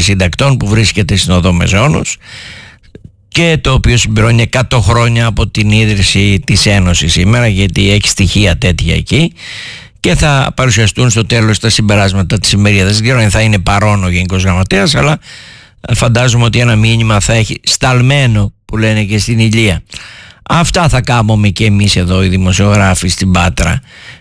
συντακτών που βρίσκεται στην οδό Μεζόνος και το οποίο συμπληρώνει 100 χρόνια από την ίδρυση της Ένωσης σήμερα, γιατί έχει στοιχεία τέτοια εκεί, και θα παρουσιαστούν στο τέλος τα συμπεράσματα της ημερίδας. Δεν ξέρω αν θα είναι παρόν ο Γενικός Γραμματέας, αλλά φαντάζομαι ότι ένα μήνυμα θα έχει σταλμένο, που λένε και στην Ηλία. Αυτά θα κάνουμε και εμείς εδώ οι δημοσιογράφοι στην Πάτρα.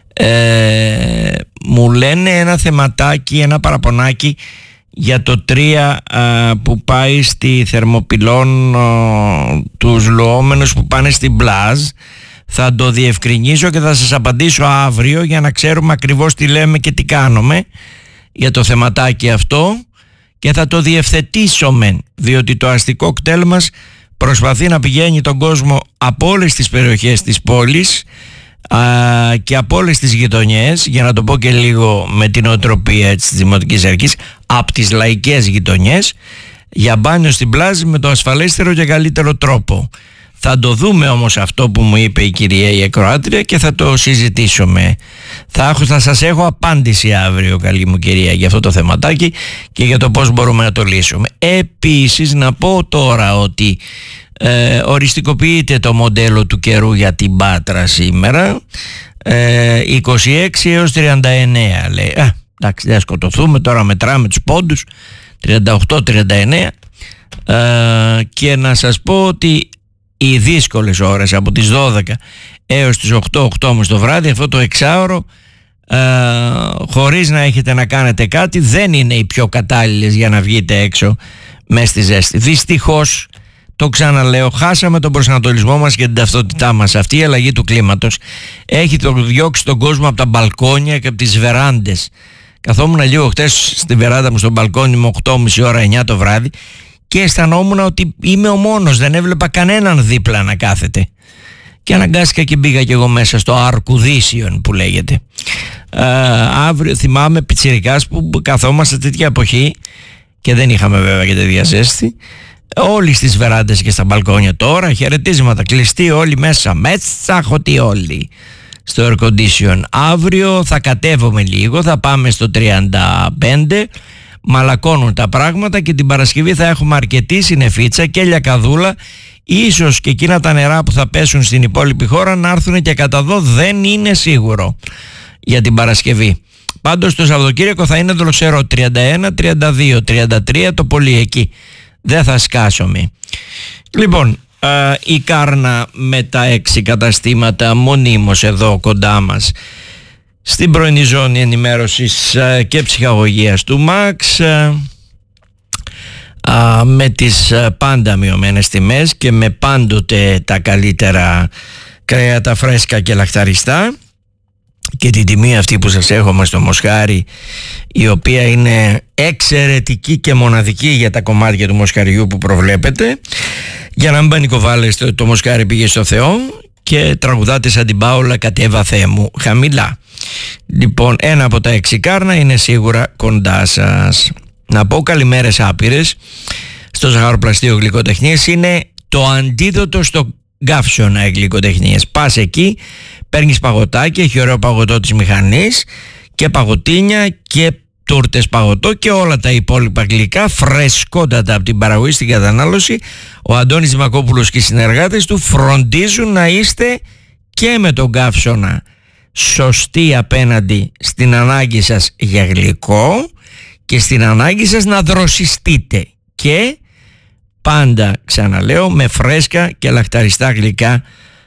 Μου λένε ένα θεματάκι, ένα παραπονάκι για το 3 που πάει στη Θερμοπυλών, τους λουόμενους που πάνε στην Πλάζ. Θα το διευκρινίσω και θα σας απαντήσω αύριο για να ξέρουμε ακριβώς τι λέμε και τι κάνουμε για το θεματάκι αυτό, και θα το διευθετήσουμε, διότι το αστικό κτέλ μας προσπαθεί να πηγαίνει τον κόσμο από όλες τις περιοχές της πόλης και από όλες τις γειτονιές, για να το πω και λίγο με την οτροπία της Δημοτικής Αρχής, από τις λαϊκές γειτονιές, για μπάνιο στην Πλάζ με το ασφαλέστερο και καλύτερο τρόπο. Θα το δούμε όμως αυτό που μου είπε η κυρία η ακροάτρια και θα το συζητήσουμε. Θα σας έχω απάντηση αύριο, καλή μου κυρία, για αυτό το θεματάκι και για το πώς μπορούμε να το λύσουμε. Επίσης να πω τώρα ότι οριστικοποιείται το μοντέλο του καιρού για την Πάτρα σήμερα, 26 έως 39 λέει. Εντάξει, δεν σκοτωθούμε, τώρα μετράμε τους πόντους, 38-39, και να σας πω ότι οι δύσκολες ώρες από τις 12 έως τις 8 το βράδυ, αυτό το εξάωρο, χωρίς να έχετε να κάνετε κάτι, δεν είναι οι πιο κατάλληλες για να βγείτε έξω μες στη ζέστη. Δυστυχώς, το ξαναλέω, χάσαμε τον προσανατολισμό μας και την ταυτότητά μας. Αυτή η αλλαγή του κλίματος έχει διώξει τον κόσμο από τα μπαλκόνια και από τις βεράντες. Καθόμουν λίγο χτες στη βεράντα μου στο μπαλκόνι μου 8:30 ώρα, 9 το βράδυ, και αισθανόμουν ότι είμαι ο μόνος, δεν έβλεπα κανέναν δίπλα να κάθεται. Και αναγκάστηκα και μπήκα κι εγώ μέσα στο Αρκουδίσιον που λέγεται. Αύριο θυμάμαι πιτσιρικάς που καθόμαστε τέτοια εποχή και δεν είχαμε βέβαια και τέτοια ζέστη. Όλοι στις βεράντες και στα μπαλκόνια τώρα, χαιρετίσματα, κλειστοί όλοι μέσα, χωτοί όλοι στο air condition. Αύριο θα κατέβουμε λίγο, θα πάμε στο 35, μαλακώνουν τα πράγματα, και την Παρασκευή θα έχουμε αρκετή συννεφίτσα και λιακαδούλα, ίσως και εκείνα τα νερά που θα πέσουν στην υπόλοιπη χώρα να έρθουν και κατά εδώ, δεν είναι σίγουρο για την Παρασκευή. Πάντως το Σαββατοκύριακο θα είναι δροσερό, 31, 32, 33 το πολύ εκεί. Δεν θα σκάσουμε. Λοιπόν, η Κάρνα με τα 6 καταστήματα μονίμως εδώ κοντά μας στην πρωινή ζώνη ενημέρωσης και ψυχαγωγίας του ΜΑΞ, με τις πάντα μειωμένες τιμές και με πάντοτε τα καλύτερα κρέατα φρέσκα και λαχταριστά, και την τιμή αυτή που σας έχουμε στο μοσχάρι, η οποία είναι εξαιρετική και μοναδική για τα κομμάτια του μοσχαριού που προβλέπετε. Για να μην πανικοβάλλεστε, το μοσχάρι πήγε στο Θεό και τραγουδάτε σαν την Πάολα «Κατέβα Θεέ μου» χαμηλά. Λοιπόν, ένα από τα 6 Κάρνα είναι σίγουρα κοντά σας. Να πω καλημέρες άπειρες στο ζαχαροπλαστείο Γλυκοτεχνίες. Είναι το αντίδοτο στο Γκάφσονα Γλυκοτεχνίες. Πας εκεί, παίρνεις παγωτάκι, έχει ωραίο παγωτό της μηχανής και παγωτίνια και τούρτες παγωτό και όλα τα υπόλοιπα γλυκά φρεσκότατα από την παραγωγή στην κατανάλωση. Ο Αντώνης Δημακόπουλος και οι συνεργάτες του φροντίζουν να είστε και με τον Γκάφσονα σωστοί απέναντι στην ανάγκη σας για γλυκό και στην ανάγκη σας να δροσιστείτε, και πάντα, ξαναλέω, με φρέσκα και λαχταριστά γλυκά,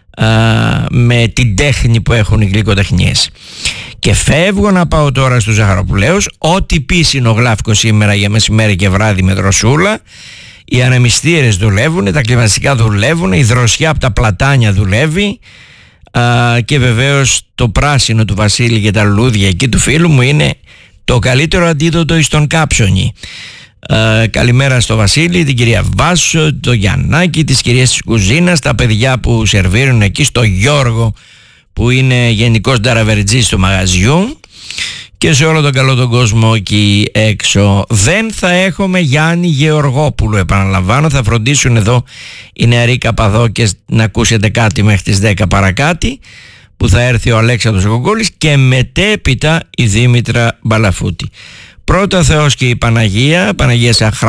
με την τέχνη που έχουν οι γλυκοτεχνίες. Και φεύγω να πάω τώρα στους Ζαχαροπουλαίους. Ό,τι πίσινο γλάφκο σήμερα για μεσημέρι και βράδυ με δροσούλα. Οι ανεμιστήρες δουλεύουν, τα κλιματιστικά δουλεύουν, η δροσιά από τα πλατάνια δουλεύει, και βεβαίως το πράσινο του Βασίλη και τα λουλούδια εκεί του φίλου μου είναι το καλύτερο αντίδοτο εις τον κάψονι. Καλημέρα στο Βασίλη, την κυρία Βάσο, το Γιαννάκη, τις κυρίες της κουζίνας, τα παιδιά που σερβίρουν εκεί, στο Γιώργο που είναι γενικός νταραβερτζής του μαγαζιού, και σε όλο τον καλό τον κόσμο εκεί έξω. Δεν θα έχουμε Γιάννη Γεωργόπουλο, επαναλαμβάνω, θα φροντίσουν εδώ οι νεαροί Καπαδόκες να ακούσετε κάτι μέχρι τις 10 παρακάτι, που θα έρθει ο Αλέξανδρος Γογκόλης και μετέπειτα η Δήμητρα Μπαλαφούτη. Πρώτα Θεός και η Παναγία Σαχρά